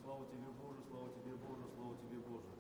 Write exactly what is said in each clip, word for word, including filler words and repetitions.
Слава Тебе, Боже, слава Тебе, Боже, слава Тебе, Боже.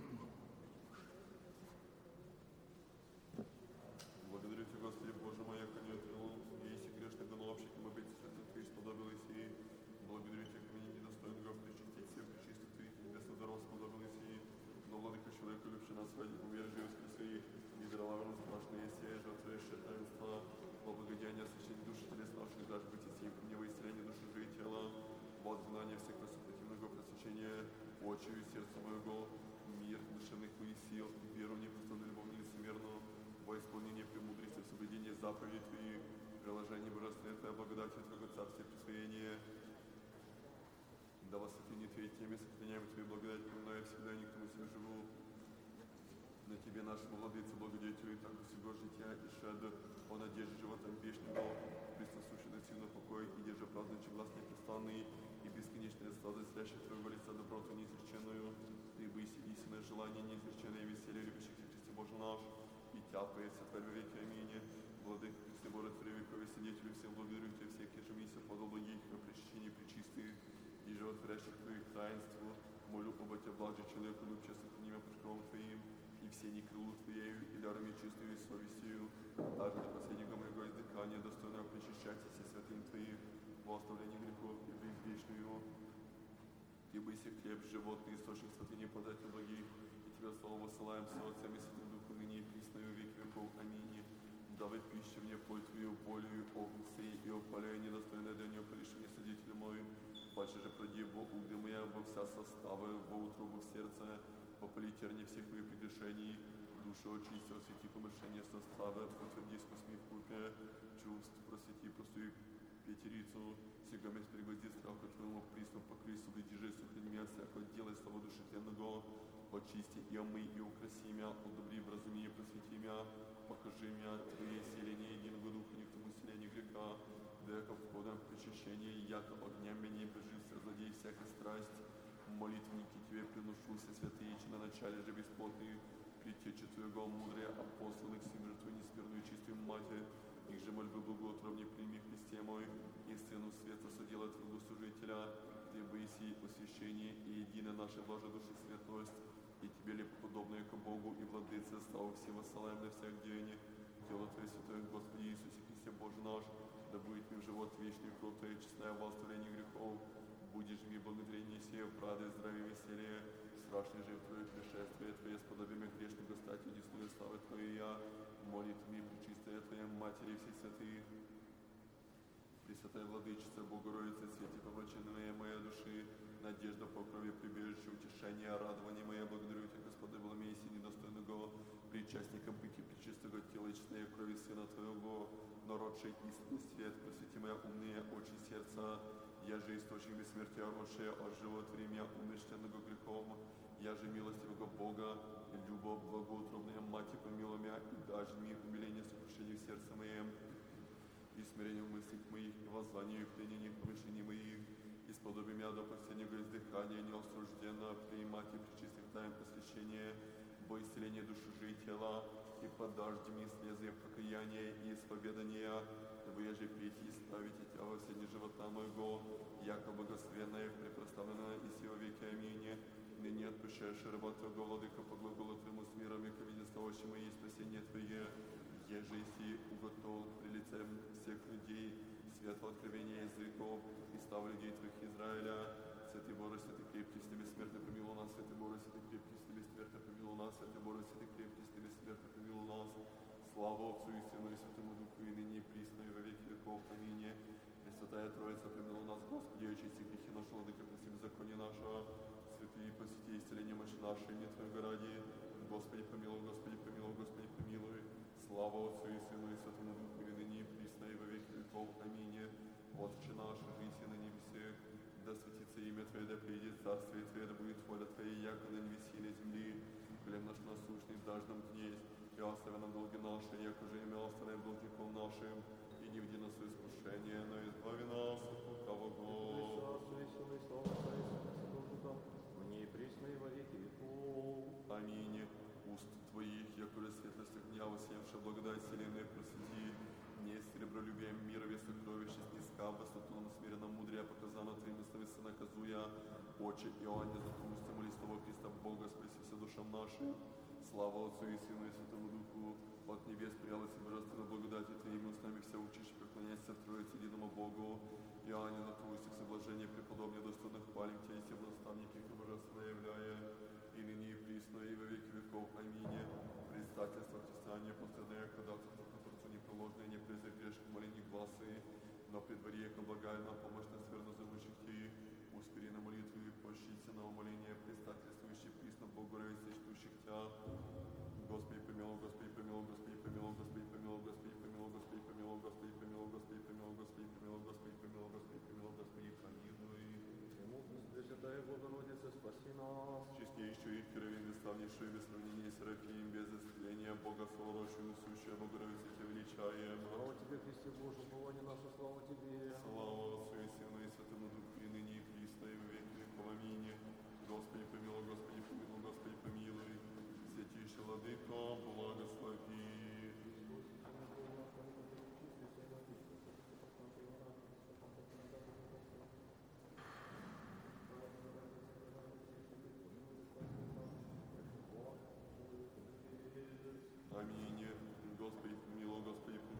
Благодарю Тебя, Господи, Боже мой, яко не отвел, еси грешных гонопщиком, обети святых Твоих сподобились, и благодарю Тебя, ко мне недостоин грех причастить все причистых Твоих небесных даров сподобились, и но, Владыка, человеку любши нас ради убежища и воскресы, и веровавно страшно есть, и жертвующее таинство, во благодеяние освящения души телес наших, даже быть и ко мне во исцеление души же и тела, во отгнание всех просопротивного просвещения, очию и сердца моего, мир душевных моих сил, веру непрестанную любовь лицемерную, во исполнение премудрости в соблюдении заповедей Твоих, приложение божественной Твоей благодати, Твоего царствия присвоения. Да во святыне Твоей теме сохраняем Твою благодать, поминая всегда, и никому себе живу. На Тебе, нашему Владыце, благодетелю, и так всего жития, и шед о надежде живота вечного, присосущий до сильного покоя, и держа праздничный глаз непрестанный, и бесконечная слава зрящих Твоего лица доброту неизреченную, Ты быси истинное желание, неизреченное веселье, любящих Христе Боже наш, и тяпает сотворь во веки, аминь. Владыка Христе Боже, Царю векове, свидетелю всем благодарю Тебя, всех ежемесяц, подал благих, о причащении пречистых, и животворящих Твоих таинству, молю оба Тебя, блаже человеку, любче, сохрани меня под кровом Твоим, и все не крылу Твоею, и дарами чистую и совестью, даже до последнего моего издыхания, достойного причащаться все святым Твоим, во оставлении грехов и в вечную. Ты бы си хлеб, животный, источник святыни, податель благих, и Тебя славу высылаем с Отцем и Святым Духом, ныне и присно и во веки веков. Аминь. Давай пищу мне плоть Твою, болью, огнцы и опаляй недостойное для нее, полишь мне садитель мой. Паче же проди Богу, где моя во вся составы, во утробу в сердце, попали терни всех моих прегрешений, душу очисти, освети помышления составы, утверди скосми в купе, чувств, просвети простую пятерицу, сего мест пригвозди страх от Твоему приступ, покрый, соблюди же, сохрани меня, всякого делай славу души тленного, очисти и омый, и украси меня, удобри в разуме, просвети меня, покажи меня Твоей селение, единого духа, не к тому селению греха, века входом в причащение, яко огнем меня прижился, злодей всякая страсть, молитвенники Тебе приношуся, святые, че на начале же бесплотные, притечи Твоего мудрия, апостолных сим же Твою неспирную и чистую Матерь, их же мольбы благоутробне прими Христе мой, и сцену света судела Твоего служителя, Ты боиси освящение и единая наша блажа души светлость, и Тебе ли подобное к Богу и Владыце, славу все воссылаем на всех деяниях, тело Твое святое, Господи Иисусе Христе Боже наш, да будет мне в живот вечный, кровь Твоя честная во оставлении грехов, будешь мне благодарение сея, в радость, здравие, веселье, страшный же Твое пришествие Твое, сподобие грешника стать, удесную славы Твоей я, молитвами пречистая Твоя Матери всех святых. Пресвятая Владычица, Богородица, свете помраченная моя души, надежда по крови, прибежище, утешение, радование мое, благодарю Тебя, Господи, благомейси недостойного, причастником быти пречистого тела и честной крови Сына Твоего, народший истинный свет, просвети моя умные очи сердца, я же источник бессмертия, родшая, оживотвори меня умерщенного грехом, я же милостивого Бога, любовь благоутробная Мать, помилуй меня, и даже мне умиление сокрушения в сердце моем, и смирение в мыслях моих, и воззвание и пленение в помышлении моих, и сподоби меня до последнего издыхания неосужденно принимать и причистых тайн посвящения, во исцеление души же и тела, и подожди мне слезы покаяния и исповедания, дабы я же петь и славить Тебя во все дни живота моего, яко благословенное, препроставленное и сего веки. Аминь. Ныне отпущаешь раба Твоего, Владыка, по глаголу Твоему с миром, яко видя стоящему есть спасение Твое, еже си уготовил при лице всех людей светло откровения языков и став людей Твоих Израиля. Святый Боже, святый крепкий, с Тебе смертно помилуй нас, святый Боже, святый крепкий, с Тебе смертно помилуй нас, святый Боже, святый крепкий, с Тебе смертно помилуй нас. Слава Отцу и Сыну и Святому Духу, и ныне и присно, и во веки веков. Аминь. Пресвятая Троица, помилуй нас, Господи, очисти грехи наши, Владыка, прости беззаконие нашего, святые, посети исцеление мощи нашей, не Твоего ради. Господи, помилуй, Господи, помилуй, Господи, помилуй. Слава Отцу и Сыну и Святому Духу, и ныне и присно, и во веки веков. Аминь. Отче наш, жиси на небесе, да светится имя Твое, да придет царствие Твое, да будет воля Твоя, яко на небеси и на земли. Хлеб наш насущный дашь нам днесь, и остави нам долги наши, яко же и мы оставляем должником нашим, и не введи нас в искушение, но избави нас от лукавого. Мне и присно, и во веки веков. Аминь. Уст Твоих, якоже светлость огня, усевшая благодать вселенной просвети, не серебролюбием мира, вес сокровища, снискав, высоту нам смиренно мудрее показать. наказано Твоими словеса наказуя, Отче Иоанне, затумусти молитвого Христа Бога, спаси все душам нашим. Слава Отцу и Сыну и Святому Духу, от небес приялась и божественной благодати Твоими устами вся учишь преклоняться в Троице единому Богу. Иоанне, затумусти все блажение преподобные достойных хвалим Тебя и все наставники, кто божественно являя, и ныне и присно, и во веки веков. Аминь. Предстательство Христиане, последнее ходатайство по Творцу непреложное, не презри грешных молений гласы, но при дворе, яко благая нам помощь нас верно зовущих Ти, успери на молитву и пощися на умоление предстательствующих присно Богородицы, чтущих Тя. Господи помилуй, Господи помилуй, Господи помилуй, Господи помилуй, Господи помилуй, Господи помилуй, Господи помилуй, Господи помилуй, Господи помилуй, Господи помилуй, Господи помилуй, Господи помилуй. Премудрость Пресвятая Богородица, спаси нас. Честнейшую и первейную, славнейшую без сравнения Серафим, без истления, Бога славящую, сущую Богородицу Тебя величаем. Слава Тебе, Христе Божий, упование наше, слава Тебе. Слава Отцу и Сыну и Святому Духу, и ныне и присно, и во веки веков. Аминь. Господи помилуй, Господи помилуй, Господи помилуй. Святейший Владыко, благослови. Аминь. Господи помилуй, Господи помилуй.